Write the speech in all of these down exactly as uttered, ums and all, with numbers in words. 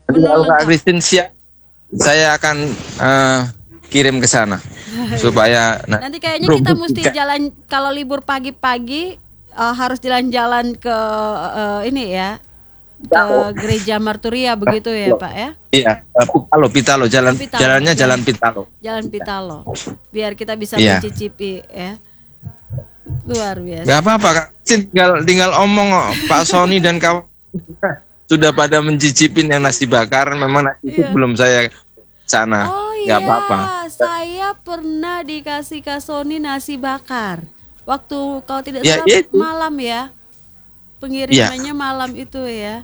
Nanti menu kalau Kak lengkap. Christine siap, saya akan eh, kirim ke sana supaya nah, Nanti kayaknya kita rumput mesti juga. jalan kalau libur pagi-pagi, eh, harus jalan-jalan ke eh, ini ya, ke Pitalo. gereja Marturia begitu ya Pak ya. Iya, eh, Pitalo, Pitalo, Oh jalan Pitalo, jalannya jalan jalan Pitalo. Jalan Pitalo. Biar kita bisa Iya. mencicipi ya. Luar Gak biasa. apa-apa Kak. Tinggal tinggal omong kok. Pak Sony dan kawan sudah pada mencicipin yang nasi bakar. Memang nasi itu Iya. belum saya sana. Oh Gak iya, apa-apa. saya pernah dikasih Kak Sony nasi bakar. Waktu kalau tidak Ya, salah ya itu. malam ya. Pengirimannya malam itu ya.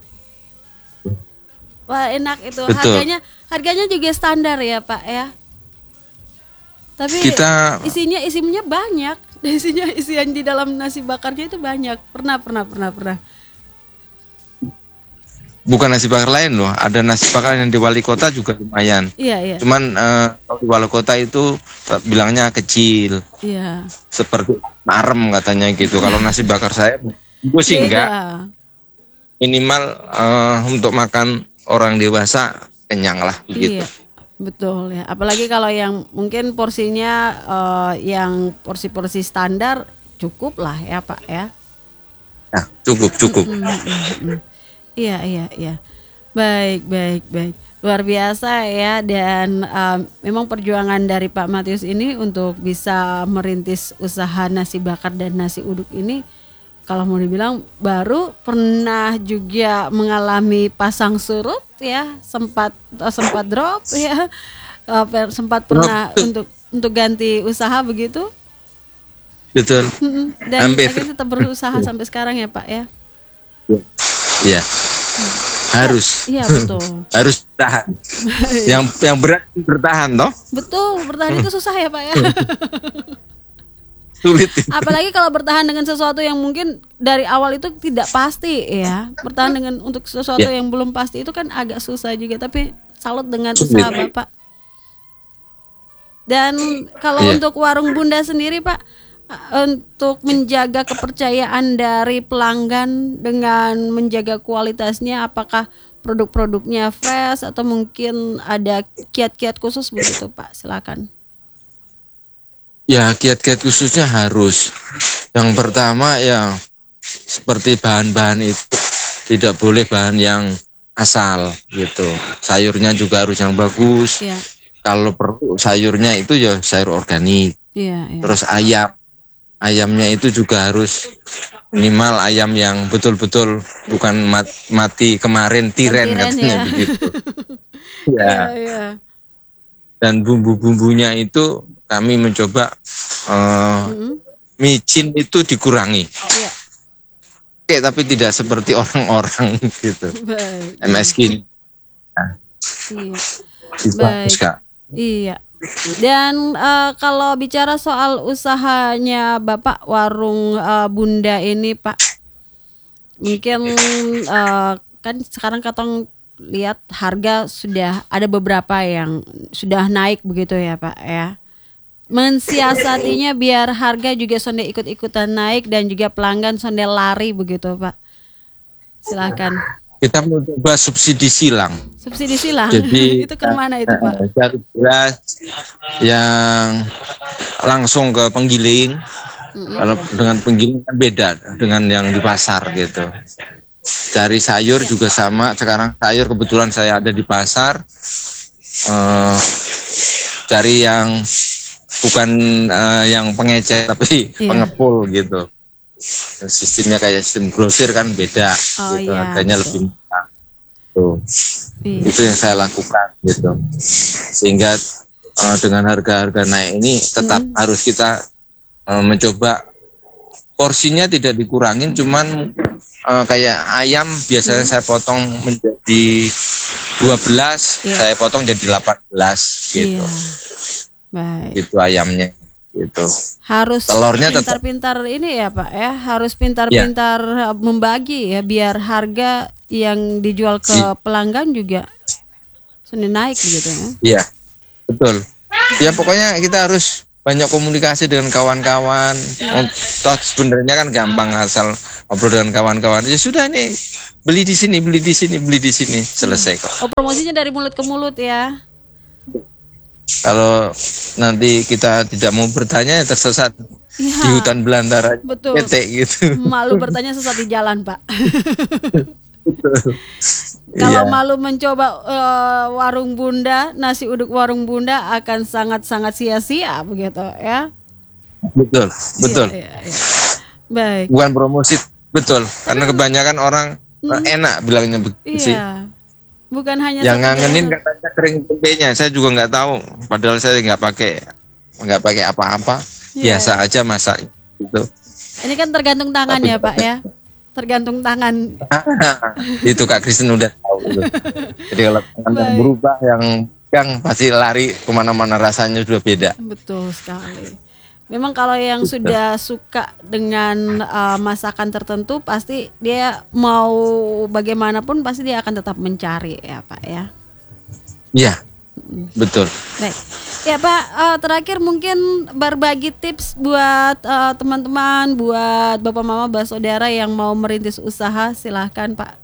Wah, enak itu. Betul. Harganya harganya juga standar ya, Pak ya. Tapi Kita isinya isinya banyak. Isinya isian di dalam nasi bakarnya itu banyak. Pernah pernah pernah pernah. bukan nasi bakar lain loh. Ada nasi bakar yang di wali kota juga lumayan. Iya, iya. Cuman eh, kalau di wali kota itu eh, bilangnya kecil. Iya. Seperti marem katanya gitu. Kalau nasi bakar saya, gue sih enggak. Beda. Minimal eh, untuk makan orang dewasa kenyang lah begitu. Iya. Betul ya. Apalagi kalau yang mungkin porsinya eh, yang porsi-porsi standar cukup lah ya, Pak ya. Nah, cukup cukup. Mm, mm, mm, mm. Iya, iya, iya. Baik, baik, baik. Luar biasa ya, dan um, memang perjuangan dari Pak Matius ini untuk bisa merintis usaha nasi bakar dan nasi uduk ini, kalau mau dibilang baru, pernah juga mengalami pasang surut ya, sempat eh, sempat drop ya, eh, per- sempat pernah untuk untuk ganti usaha begitu. Betul. Mm-mm. Dan Hampir. akhirnya tetap berusaha sampai sekarang ya Pak ya. Iya. Harus. Iya betul. Harus bertahan. yang yang berat bertahan toh. Betul, bertahan itu susah ya Pak ya. Sulit. Apalagi kalau bertahan dengan sesuatu yang mungkin dari awal itu tidak pasti ya. Bertahan dengan untuk sesuatu Ya. yang belum pasti itu kan agak susah juga. Tapi salut dengan Sulit. usaha Bapak. Dan kalau Iya. untuk warung Bunda sendiri Pak, untuk menjaga kepercayaan dari pelanggan dengan menjaga kualitasnya, apakah produk-produknya fresh atau mungkin ada kiat-kiat khusus begitu Pak? Silakan. Ya, kiat-kiat khususnya harus. Yang pertama ya seperti bahan-bahan itu tidak boleh bahan yang asal gitu. Sayurnya juga harus yang bagus. Iya, Kalau perlu sayurnya itu ya sayur organik. iya, iya. Terus ayam, ayamnya itu juga harus minimal ayam yang betul-betul bukan mat- mati kemarin tiren Tiren, katanya ya. begitu. Iya, Ya. iya. Dan bumbu-bumbunya itu kami mencoba eh, Mm-mm. micin itu dikurangi. Iya. Oke, tapi tidak seperti orang-orang gitu. Baik. M S K ini. Iya. Itu Baik. bagus, Kak. Iya. Dan eh, kalau bicara soal usahanya Bapak warung eh, Bunda ini Pak, mungkin eh, kan sekarang katong lihat harga sudah ada beberapa yang sudah naik begitu ya Pak ya. Mensiasatinya biar harga juga sonde ikut-ikutan naik dan juga pelanggan sonde lari begitu Pak. Silakan. Kita mencoba subsidi silang. Subsidi silang. Jadi Itu ke mana itu Pak? eh, cari beras yang langsung ke penggiling. Kalau dengan penggiling kan beda dengan yang di pasar gitu. Cari sayur juga sama. Sekarang sayur kebetulan saya ada di pasar. Eh, cari yang bukan eh, yang pengecer tapi Iya. pengepul gitu. Sistemnya kayak sistem grosir kan beda. Oh, gitu. iya, Harganya betul. lebih murah. Tuh. Iya. Itu yang saya lakukan gitu. Sehingga eh, dengan harga-harga naik ini tetap Hmm. harus kita eh, mencoba porsinya tidak dikurangin, cuman eh, kayak ayam biasanya saya potong menjadi dua belas, Iya. saya potong jadi delapan belas gitu. Iya. Baik. Gitu ayamnya gitu. Harus Telurnya tetap- pintar-pintar ini ya Pak ya, harus pintar-pintar uh, membagi ya biar harga yang dijual ke I- pelanggan juga seni naik gitu ya. Iya. Betul. Ya pokoknya kita harus banyak komunikasi dengan kawan-kawan. Oh, toh sebenarnya kan gampang, asal ngobrol dengan kawan-kawan. Ya sudah nih, beli di sini, beli di sini, beli di sini, selesai kok. Oh, promosinya dari mulut ke mulut ya. Kalau nanti kita tidak mau bertanya, ya tersesat Ya, di hutan belantara. betul. Ketek gitu. Malu bertanya sesat di jalan, Pak. Iya. Kalau malu mencoba eh, warung Bunda, nasi uduk warung Bunda akan sangat-sangat sia-sia begitu ya. Betul, betul. Iya, iya, iya. Baik. Bukan promosi, betul. Karena kebanyakan orang enak bilangnya begitu sih. Iya. Bukan hanya Yang satu ngangenin daerah. katanya kering tempenya, saya juga nggak tahu. Padahal saya nggak pakai nggak pakai apa-apa, Iya. biasa aja masak gitu. Ini kan tergantung tangan ya, Pak ya. Tergantung tangan. Itu Kak Kristen udah tahu gitu. Jadi kalau tangan yang Baik. berubah, yang yang pasti lari kemana-mana, rasanya sudah beda. Betul sekali. Memang kalau yang sudah suka dengan uh, masakan tertentu, pasti dia mau bagaimanapun pasti dia akan tetap mencari ya, Pak ya. Iya, betul. Baik. Ya Pak, uh, terakhir mungkin berbagi tips buat uh, teman-teman, buat bapak mama, saudara yang mau merintis usaha, silahkan Pak.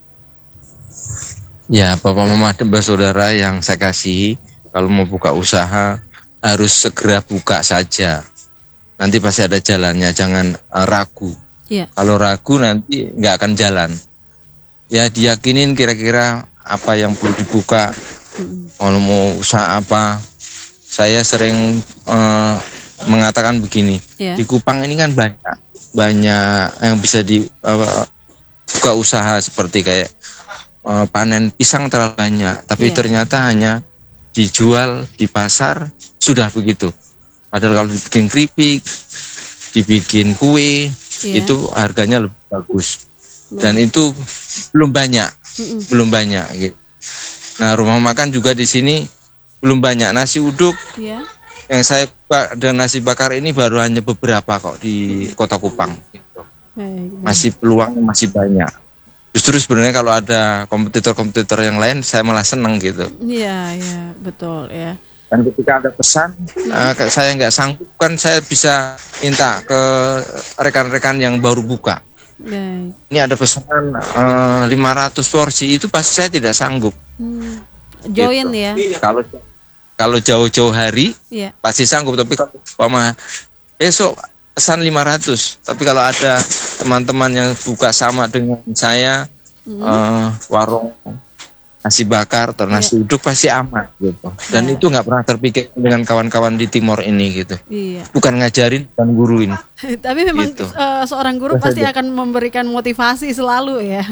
Ya, Bapak Mama dan saudara yang saya kasih, kalau mau buka usaha harus segera buka saja. Nanti pasti ada jalannya, jangan uh, ragu. Iya. Kalau ragu nanti nggak akan jalan. Ya diyakinin kira-kira apa yang perlu dibuka. Kalau mau usaha apa, saya sering uh, mengatakan begini. Iya. Di Kupang ini kan banyak banyak yang bisa di uh, buka usaha, seperti kayak uh, panen pisang terlalu banyak, tapi Iya. ternyata hanya dijual di pasar sudah begitu. Padahal kalau dibikin keripik, dibikin kue, Iya. itu harganya lebih bagus. Dan itu belum banyak, Mm-mm. belum banyak gitu. Nah, rumah makan juga di sini belum banyak. Nasi uduk Iya. yang saya buka dan nasi bakar ini baru hanya beberapa kok di Kota Kupang gitu. Baik, baik. Masih peluangnya masih banyak. Justru sebenarnya kalau ada kompetitor-kompetitor yang lain, saya malah seneng gitu. Iya, iya, betul ya. Dan ketika ada pesan, uh, saya nggak sanggup, kan saya bisa minta ke rekan-rekan yang baru buka. Baik. Ini ada pesanan uh, lima ratus porsi, itu pasti saya tidak sanggup. Hmm. Join Gitu. ya. Kalau kalau jauh-jauh hari Iya. pasti sanggup, tapi kalau umpama besok pesan lima ratus, tapi kalau ada teman-teman yang buka sama dengan saya, Hmm. uh, warung nasi bakar atau nasi uduk pasti aman gitu. Dan Ya. itu nggak pernah terpikir dengan kawan-kawan di Timor ini gitu. Iya. Bukan ngajarin, bukan guruin. Tapi memang Gitu. eh, seorang guru Terus pasti aja. akan memberikan motivasi selalu ya.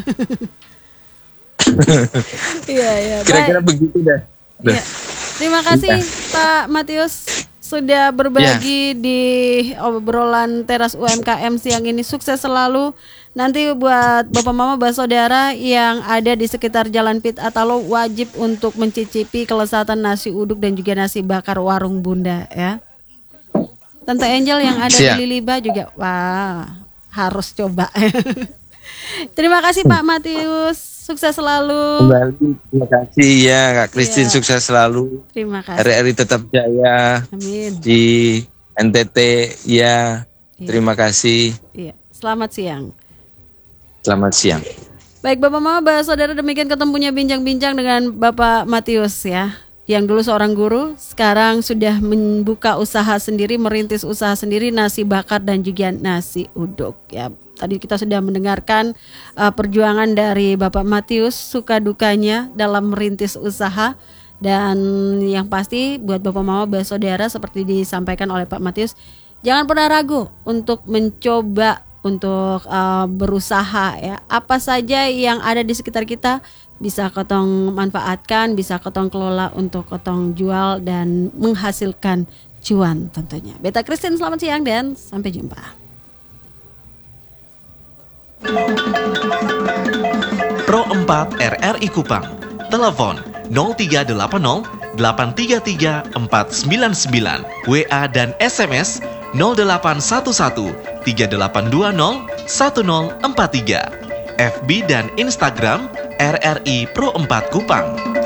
Iya, iya. Kira-kira Baik. begitu dah. Iya. Terima kasih Pak Matius sudah berbagi di obrolan Teras U M K M siang ini. Sukses selalu. Nanti buat Bapak Mama Saudara yang ada di sekitar Jalan Pit Atalo wajib untuk mencicipi kelezatan nasi uduk dan juga nasi bakar warung Bunda ya. Tante Angel yang ada Siap. di Liliba juga wah harus coba. Terima kasih Pak Matius, sukses selalu. Kembali, terima kasih ya Kak Christine, Iya. sukses selalu. Terima kasih. R R I tetap jaya Amin. di N T T ya. Iya. Terima kasih. Iya. Selamat siang. Selamat siang. Baik Bapak Mama, Saudara, demikian ketemunya bincang-bincang dengan Bapak Matius ya, yang dulu seorang guru, sekarang sudah membuka usaha sendiri, merintis usaha sendiri nasi bakar dan juga nasi uduk ya. Tadi kita sudah mendengarkan uh, perjuangan dari Bapak Matius, suka dukanya dalam merintis usaha, dan yang pasti buat Bapak Mama, Saudara, seperti disampaikan oleh Pak Matius, jangan pernah ragu untuk mencoba untuk uh, berusaha ya. Apa saja yang ada di sekitar kita bisa kotong manfaatkan, bisa kotong kelola untuk kotong jual dan menghasilkan cuan tentunya. Beta Christine, selamat siang dan sampai jumpa. Pro empat R R I Kupang. Telepon nol tiga delapan nol delapan tiga tiga empat sembilan sembilan. W A dan S M S nol delapan satu satu tiga delapan dua nol satu nol empat tiga. F B dan Instagram R R I Pro empat Kupang.